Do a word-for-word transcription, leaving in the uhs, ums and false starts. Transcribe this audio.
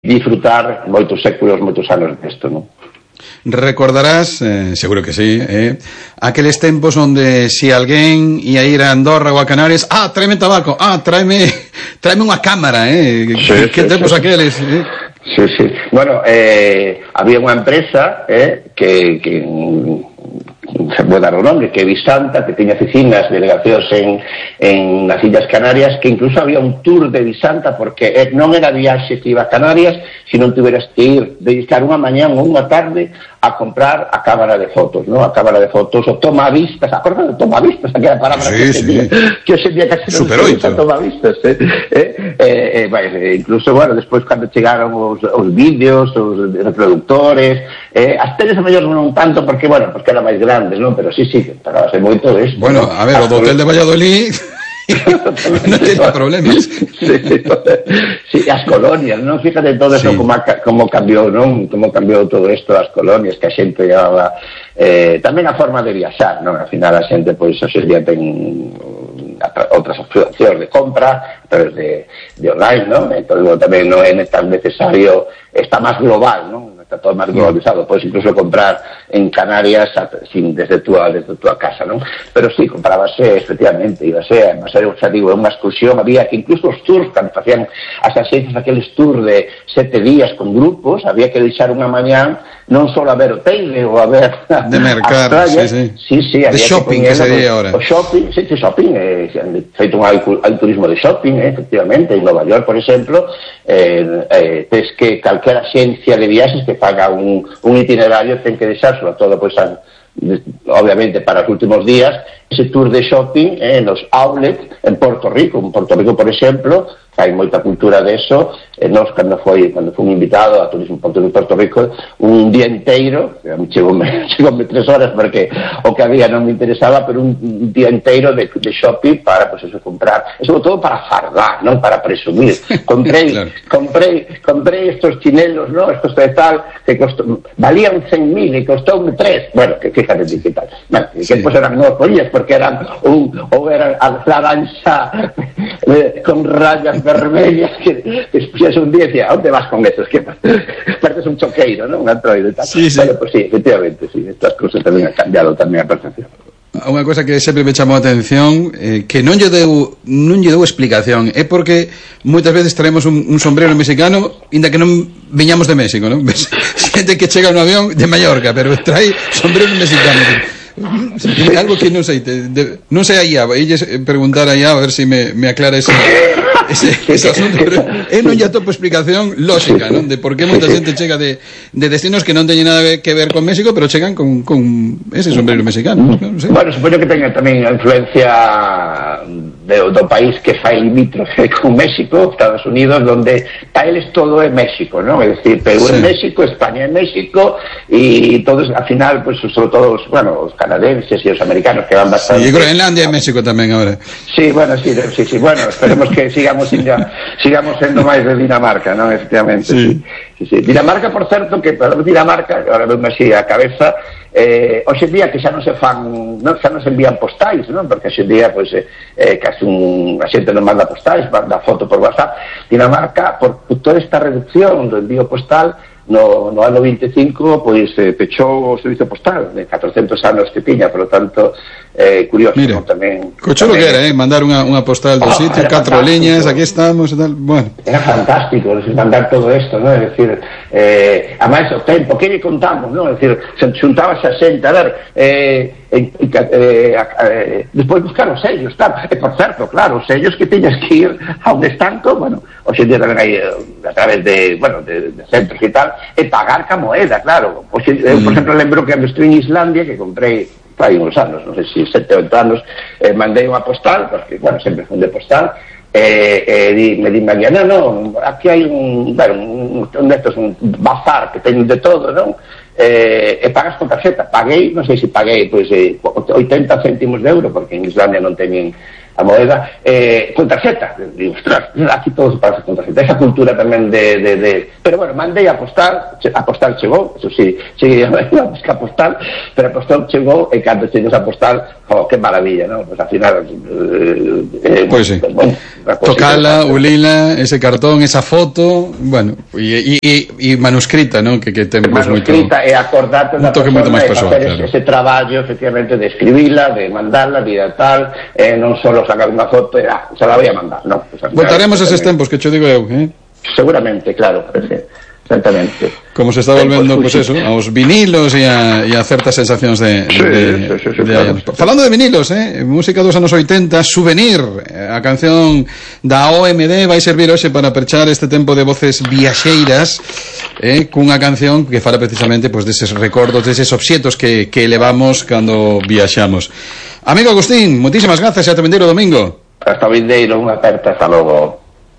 disfrutar moitos séculos, moitos anos desto, non? Recordarás, eh, seguro que sí, eh, aqueles tempos onde si alguén ia ir a Andorra ou a Canarias, ah, tráeme tabaco, ah, tráeme tráeme unha cámara, eh, sí, que sí, tempos sí. aqueles, eh? Sí, sí. Bueno, eh, había unha empresa eh, que, que se pode dar o nome, que é Visanta, que tiña oficinas, delegacións en, en nas Illas Canarias, que incluso había un tour de Visanta, porque non era viaxe que iba a Canarias, sino tuveras que ir, dedicar unha mañán ou unha tarde a comprar a cámara de fotos, ¿no? A cámara de fotos, o tomavistas, acordas de tomavistas, aquela palabra sí, que, sí. Día, que hoxe día casi non se usa tomavistas, eh? Eh, eh, eh, bueno, incluso, bueno, despois cando chegaron os, os vídeos, os reproductores, eh, as teles a mellor non tanto, porque, bueno, porque eran máis grandes, non? Pero sí, sí, que pagabase moito isto. Bueno, ¿no? A ver, o do hotel de Valladolid... non teña problemas. Sí, sí, as colonias, non? Fíjate todo eso, sí. como, como cambiou, non? Como cambiou todo isto, as colonias, que a xente llevaba, eh, tamén a forma de viaxar, non? Al final a xente, pois, hoxe día ten outras opcións de compra a través de, de online, non? Entón, tamén non é tan necesario, está máis global, non? Está todo máis globalizado, podes incluso comprar en Canarias sin, desde túa desde túa casa, non? Pero sí, comprábase, efectivamente, íbase a pasar, xa digo, unha excursión, había que incluso os tours, cando facían as axencias aqueles tours de sete días con grupos, había que deixar unha mañán non só a ver o Teide ou a ver de mercar, sí, sí, sí, sí, de shopping, que, que sería ahora. O shopping, sí, sí, shopping, eh, feito un al turismo de shopping, eh, efectivamente, en Nova York, por exemplo, eh, eh, tes que calquera axencia de viaxes que paga un, un itinerario ten que deixar, sobre todo, pois, pues, obviamente, para os últimos días, ese tour de shopping eh, nos outlets en Porto Rico. En Porto Rico, por exemplo, hai moita cultura de eso. Eh, nos, cando foi, cando fui invitado a Turismo Porto Rico, Porto Rico, un día inteiro, chegoume, chegoume tres horas porque o que había non me interesaba, pero un, un día inteiro de, de shopping para, pues, eso, comprar, e sobre todo para fardar, non para presumir. Comprei, claro. comprei, comprei estos chinelos, ¿no? Estos de tal, que costó, valían cen mil e costoume tres. Bueno, que fíjate de que tal. Bueno, sí. Que pues eran no collas porque eran un, ou eran a laranxa eh, con rayas vermellas que después un día decía, ¿a dónde vas con eso? Es que pareces un choqueiro, ¿no? Un androide y tal. Sí, sí. Bueno, pues sí, efectivamente, sí, estas cosas tamén han cambiado tamén a percepción. Unha cosa que sempre me chamou a atención, eh, que non lle deu non lle deu explicación, é porque moitas veces traemos un, un sombrero mexicano inda que non viñamos de México, non? Xente que chega no avión de Mallorca, pero trae sombrero mexicano. Algo que non sei, te, de, non sei aí, elles preguntar aí a ver se si me, me aclara ese, ese, ese asunto, pero eu non lle atopo explicación lógica, non? De por que moita xente chega de, de destinos que non teñen nada que ver con México, pero chegan con, con ese sombrero mexicano, non sei. Bueno, supoño que teña tamén a influencia de, do país que fai limítrofe con México, Estados Unidos, donde para eles todo é México, non? É dicir, Perú é sí. México, España é México, e todos, al final, pues, sobre todo, os, bueno, os canadenses e os americanos que van bastante... Sí, e Groenlandia e México tamén agora. Sí, bueno, sí, sí, sí, bueno, esperemos que sigamos sigamos sendo máis de Dinamarca, non? Efectivamente, sí. Sí, sí. Dinamarca, por certo, que para Dinamarca, agora veume así a cabeza, eh, hoxe día que xa non se fan, non, xa non se envían postais, non? Porque hoxe día, pois, pues, eh, casi un, a xente non manda postais, manda foto por WhatsApp. Dinamarca, por toda esta reducción do envío postal, no, no ano vinte e cinco, pois, eh, pechou o servicio postal de catrocentos anos que tiña, por lo tanto, eh, curioso, mira, ¿no? Tamén... Co chulo que era, eh? Mandar unha, unha postal do oh, sitio, catro liñas, aquí estamos e tal, bueno. Era fantástico, mandar todo isto, ¿no? É dicir, eh, a máis o tempo, que lle contamos, ¿no? É dicir, se xuntabase a xente, a ver, eh, eh, eh, eh, despois buscar os sellos, tal, e por certo, claro, os sellos que tiñas que ir a onde están, bueno, hoxe día tamén hai a través de, bueno, de, de centros e tal, e pagar ca moeda, claro. Oxe, mm. eu, por exemplo, lembro que cando estou en Islandia, que comprei hai uns anos, non sei se sete ou oito anos, eh, mandei unha postal, porque, bueno, sempre fun de postal, e eh, eh, me di María, non, non, aquí hai un, bueno, un, un destos, un bazar que teñen de todo, non? Eh, e pagas con tarxeta. Paguei, non sei se paguei, pois, eh, oitenta céntimos de euro, porque en Islandia non teñen a moeda, eh, con tarxeta. Digo, ostras, aquí todo se paga con tarxeta. Esa cultura tamén de, de, de... Pero bueno, mandei a postal, a postal chegou, eso sí, cheguei a buscar a postal, pero a postal chegou, e cando chegou a postal, oh, que maravilla, ¿no? Pues al final... Eh, eh, pues sí. Bueno, tocala, ulila, ese cartón, esa foto, bueno, e, e, e manuscrita, ¿no? Que, que ten, pues, manuscrita moito, e acordarte da persona máis persoal, facer claro. ese, ese traballo, efectivamente, de escribila, de mandarla, de tal, eh, non só sacar unha foto e ah, se la voy a mandar, no. Pues, voltaremos a eses tempos que cho digo eu, eh? Seguramente, claro, exactamente. Como se está volvendo, pues, pues eso, aos vinilos e a, e a certas sensacións de, sí, de, sí, sí, sí, de claro. Falando de vinilos, eh, música dos anos oitenta, Souvenir, a canción da O M D vai servir hoxe para pechar este tempo de voces viaxeiras, eh, cunha canción que fala precisamente, pues, deses recordos, deses obxetos que, que elevamos cando viaxamos. Amigo Agustín, moitísimas grazas e ate vindeiro domingo. Hasta vindeiro, unha aperta, hasta logo.